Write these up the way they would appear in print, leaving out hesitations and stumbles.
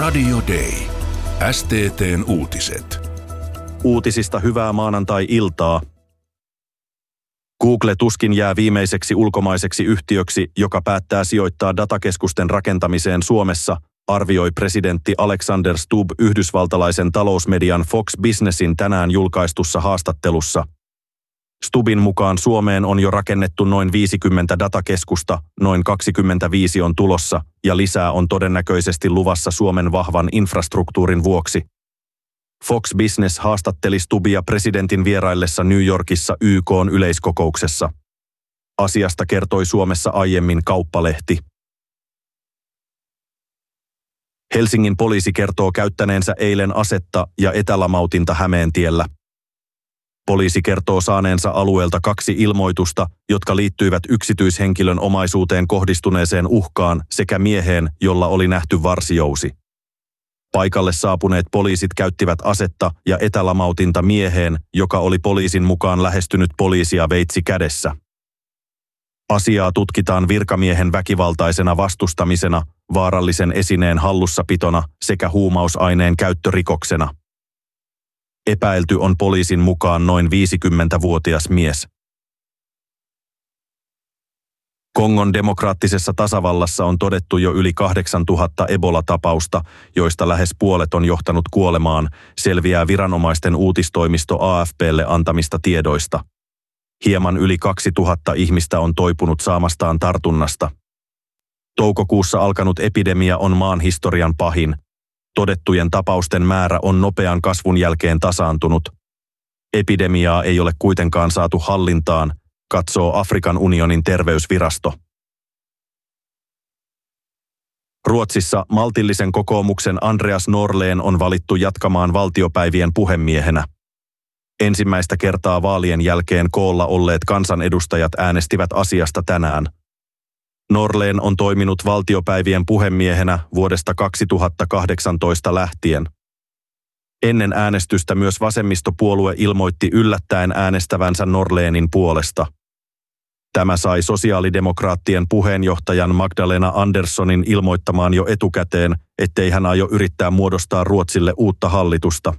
Radio Day. STT:n uutiset. Uutisista hyvää maanantai-iltaa. Google tuskin jää viimeiseksi ulkomaiseksi yhtiöksi, joka päättää sijoittaa datakeskusten rakentamiseen Suomessa, arvioi presidentti Alexander Stubb yhdysvaltalaisen talousmedian Fox Businessin tänään julkaistussa haastattelussa. Stubbin mukaan Suomeen on jo rakennettu noin 50 datakeskusta, noin 25 on tulossa ja lisää on todennäköisesti luvassa Suomen vahvan infrastruktuurin vuoksi. Fox Business haastatteli Stubbia presidentin vieraillessa New Yorkissa YK:n yleiskokouksessa. Asiasta kertoi Suomessa aiemmin Kauppalehti. Helsingin poliisi kertoo käyttäneensä eilen asetta ja etälamautinta Hämeentiellä. Poliisi kertoo saaneensa alueelta 2 ilmoitusta, jotka liittyivät yksityishenkilön omaisuuteen kohdistuneeseen uhkaan sekä mieheen, jolla oli nähty varsijousi. Paikalle saapuneet poliisit käyttivät asetta ja etälamautinta mieheen, joka oli poliisin mukaan lähestynyt poliisia veitsi kädessä. Asiaa tutkitaan virkamiehen väkivaltaisena vastustamisena, vaarallisen esineen hallussapitona sekä huumausaineen käyttörikoksena. Epäilty on poliisin mukaan noin 50-vuotias mies. Kongon demokraattisessa tasavallassa on todettu jo yli 8000 Ebola-tapausta, joista lähes puolet on johtanut kuolemaan, selviää viranomaisten uutistoimisto AFP:lle antamista tiedoista. Hieman yli 2000 ihmistä on toipunut saamastaan tartunnasta. Toukokuussa alkanut epidemia on maan historian pahin. Todettujen tapausten määrä on nopean kasvun jälkeen tasaantunut. Epidemiaa ei ole kuitenkaan saatu hallintaan, katsoo Afrikan unionin terveysvirasto. Ruotsissa maltillisen kokoomuksen Andreas Norlén on valittu jatkamaan valtiopäivien puhemiehenä. Ensimmäistä kertaa vaalien jälkeen koolla olleet kansanedustajat äänestivät asiasta tänään. Norlén on toiminut valtiopäivien puhemiehenä vuodesta 2018 lähtien. Ennen äänestystä myös vasemmistopuolue ilmoitti yllättäen äänestävänsä Norlénin puolesta. Tämä sai sosiaalidemokraattien puheenjohtajan Magdalena Anderssonin ilmoittamaan jo etukäteen, ettei hän aio yrittää muodostaa Ruotsille uutta hallitusta.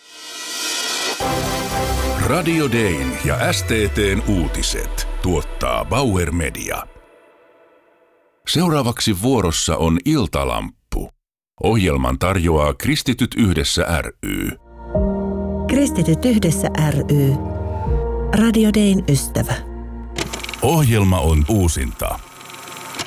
Radio Dayn ja STT:n uutiset tuottaa Bauer Media. Seuraavaksi vuorossa on Iltalamppu. Ohjelman tarjoaa Kristityt Yhdessä ry. Kristityt Yhdessä ry. Radio Dayn ystävä. Ohjelma on uusinta.